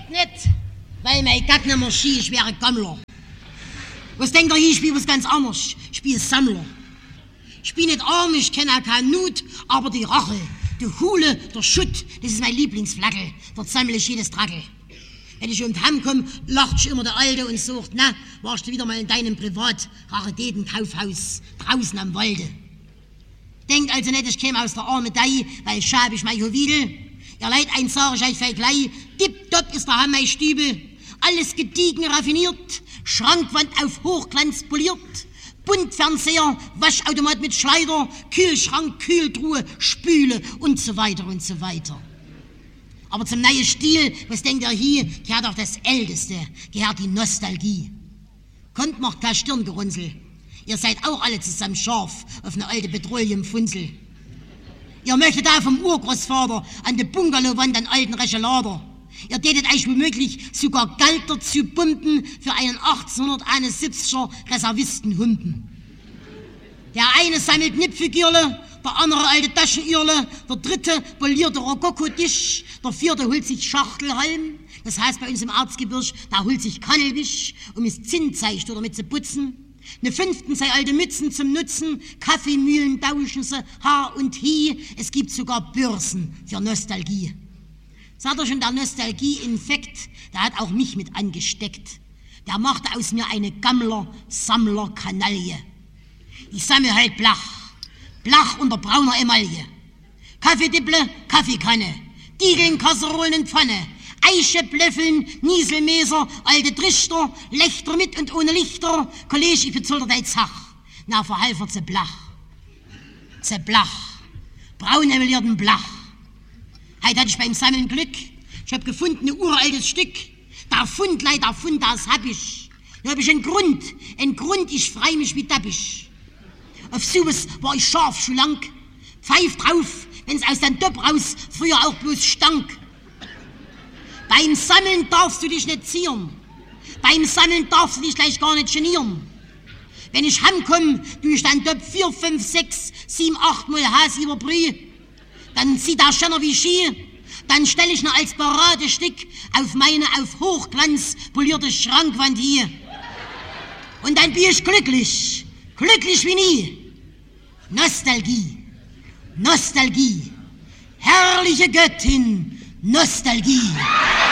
geht nicht, weil mein Gag nicht mehr schien, ich wäre Gammler. Was denkt ihr, ich spiele was ganz anderes? Ich spiele Sammler. Ich bin nicht arm, ich kenne auch keine Not, aber die Rache, die Hule, der Schutt, das ist mein Lieblingsflagel. Dort sammle ich jedes Trackel. Wenn ich um die Heim komme, lacht sich immer der Alte und sagt, na, warst du wieder mal in deinem Privat-Raritäten-Kaufhaus draußen am Walde. Denkt also nicht, ich käme aus der Armedei, weil schab ich mein Juwel. Ihr Leid, eins sag ich euch vielleicht gleich, tipptopp ist der Heim mein Stübel. Alles gediegen, raffiniert, Schrankwand auf Hochglanz poliert, Buntfernseher, Waschautomat mit Schleider, Kühlschrank, Kühltruhe, Spüle und so weiter und so weiter. Aber zum neuen Stil, was denkt ihr hier, gehört auch das Älteste, gehört die Nostalgie. Kommt, macht kein Stirngerunzel. Ihr seid auch alle zusammen scharf auf eine alte Petroleumfunzel. Ihr möchtet auch vom Urgroßvater an der Bungalowwand einen alten Rechelader. Ihr tätet euch womöglich sogar Geld dazu pumpen für einen 1871er Reservistenhumpen. Der eine sammelt Nippfigürle, der andere alte Taschenirle, der dritte poliert Rokoko-Tisch, der vierte holt sich Schachtelhalm. Das heißt bei uns im Erzgebirge, da holt sich Kannelwisch, um es Zinnzeicht oder mit zu putzen. Ne fünften sei alte Mützen zum Nutzen, Kaffeemühlen tauschen sie, Haar und Hie. Es gibt sogar Börsen für Nostalgie. Sagt er schon, der Nostalgie-Infekt, der hat auch mich mit angesteckt. Der machte aus mir eine Gammler-Sammler-Kanaille. Ich sammle halt Blach unter brauner Emaille. Kaffeedipple, Kaffeekanne, Diegeln, Kasserollen und Pfanne, Eiche, Blöffeln, Nieselmeser, alte Trichter, Lächter mit und ohne Lichter, Kollege, ich bezoll dir Zach. Na, verhalfer ze Blach. Braun emulierten Blach. Heute hatte ich beim Sammeln Glück. Ich hab gefunden, ein uraltes Stück. Der Fund, das hab ich. Da hab ich einen Grund, ich freu mich wie Tappich. Auf sowas war ich scharf schon lang. Pfeif drauf, wenn's aus dem Topf raus früher auch bloß stank. Beim Sammeln darfst du dich nicht zieren. Beim Sammeln darfst du dich gleich gar nicht genieren. Wenn ich heimkomm, tu ich dann Topf 4, 5, 6, 7, 8 Mal Has über Brühe. Dann zieht der Schönner wie Ski. Dann stell ich noch als Paradestück auf meine auf Hochglanz polierte Schrankwand hier. Und dann bin ich glücklich wie nie. Nostalgie, herrliche Göttin, Nostalgie.